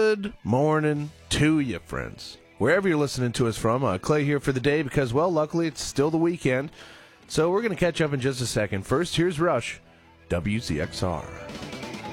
Good morning to you, friends. Wherever you're listening to us from, Clay here for the day because, well, luckily it's still the weekend. So we're going to catch up in just a second. First, here's Rush, WZXR.